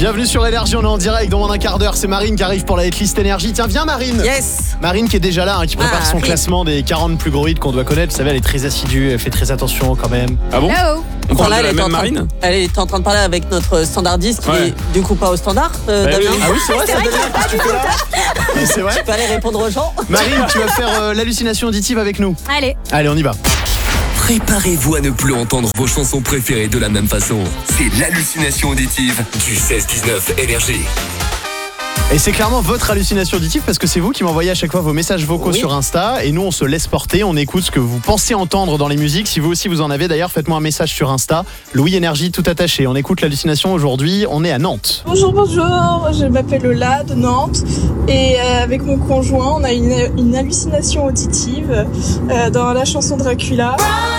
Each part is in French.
Bienvenue sur Énergie, on est en direct dans un quart d'heure. C'est Marine qui arrive pour la hitlist Énergie. Tiens, viens Marine. Yes. Marine qui est déjà là, qui prépare son classement des 40 plus gros hits qu'on doit connaître. Vous savez, elle est très assidue, elle fait très attention quand même. Ah bon? Hello. On parle Là, de la elle, même Marine? elle est en train de parler avec notre standardiste qui Ouais. est du coup pas au standard, Damien. oui. Ah oui, c'est vrai, ça Damien, parce que tu es là. Oui, c'est vrai. Tu peux aller répondre aux gens. Marine, tu vas faire l'hallucination auditive avec nous. Allez. Allez, on y va. Préparez-vous à ne plus entendre vos chansons préférées de la même façon. C'est l'hallucination auditive du 16-19 Énergie. Et c'est clairement votre hallucination auditive parce que c'est vous qui m'envoyez à chaque fois vos messages vocaux Oui. sur Insta et nous on se laisse porter, on écoute ce que vous pensez entendre dans les musiques. Si vous aussi vous en avez d'ailleurs, faites-moi un message sur Insta. Louis Énergie tout attaché. On écoute l'hallucination aujourd'hui, on est à Nantes. Bonjour, je m'appelle Lola de Nantes et avec mon conjoint on a une hallucination auditive dans la chanson Dracula.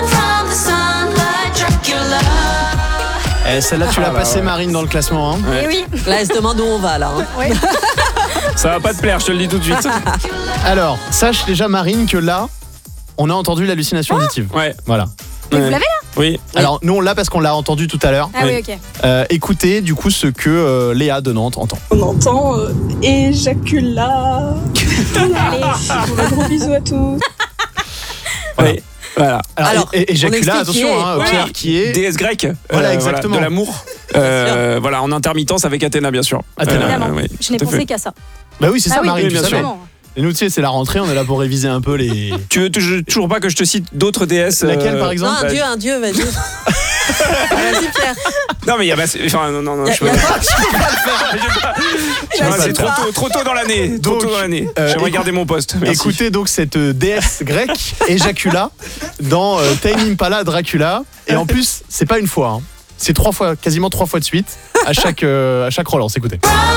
Celle-là tu l'as bah passée ouais. Marine dans le classement. Hein. Ouais. Et oui. Là, elle se demande où on va là. Ça va pas te plaire, je te le dis tout de suite. Alors, sache déjà Marine que là, on a entendu l'hallucination auditive. Ouais. Voilà. Mais Ouais. vous l'avez là? Oui. Alors nous on l'a parce qu'on l'a entendu tout à l'heure. Ah oui, ok. Écoutez du coup ce que Léa de Nantes entend. On entend éjacula. Allez. Bon, bah, gros bisous à tous. Oui. Voilà. Alors, on éjacula, explique attention, qui est. hein, Oui. Claire qui est... Déesse grecque. Voilà, exactement. de l'amour. Voilà, en intermittence avec Athéna, bien sûr. Athéna. Évidemment. oui, Je n'ai tout à pensé fait. qu'à ça. Bah oui c'est ça Ah oui, Marine, bien tu savais. évidemment. Et nous tu sais c'est la rentrée, on est là pour réviser un peu les... Tu veux toujours pas que je te cite d'autres déesses? Laquelle par Non, exemple? un dieu, vas-y. Vas-y, Pierre. Non, mais il y a. Enfin, non, Y a- je peux y a pas. quoi Je sais pas, c'est pas. trop tôt dans l'année. Trop Donc, tôt dans l'année. J'aimerais écoute- garder mon poste. Merci. Écoutez donc cette déesse grecque, Éjacula, dans Tame Impala Dracula. Et en plus, c'est pas une fois, hein. C'est 3 fois, quasiment 3 fois de suite, à chaque relance. Écoutez.